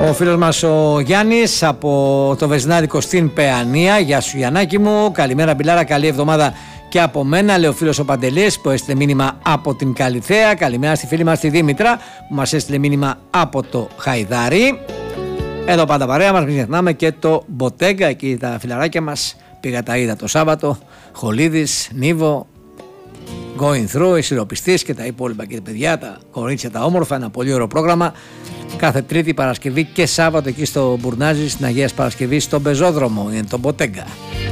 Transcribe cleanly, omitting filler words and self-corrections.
Ο φίλος μας ο Γιάννης από το Βεζινάδικο στην Παιανία. Γεια σου Γιαννάκη μου, καλημέρα Μπιλάρα, καλή εβδομάδα και από μένα, λέει ο φίλος ο Παντελής που έστειλε μήνυμα από την Καλιθέα. Καλημέρα στη φίλη μας τη Δήμητρα που μας έστειλε μήνυμα από το Χαϊδάρι. Εδώ πάντα παρέα μας, μην ξεχνάμε και το Μποτέγκα, εκεί τα φιλαράκια μας. Πήγα τα είδα το Σάββατο, Χολίδης, Νίβο, Going Through, Ισηροπιστής και τα υπόλοιπα και τα παιδιά, τα κορίτσια τα όμορφα, ένα πολύ ωραίο πρόγραμμα. Κάθε Τρίτη, Παρασκευή και Σάββατο εκεί στο Μπουρνάζι, στην Αγίας Παρασκευής, στον Πεζόδρομο, είναι το Μποτέγκα.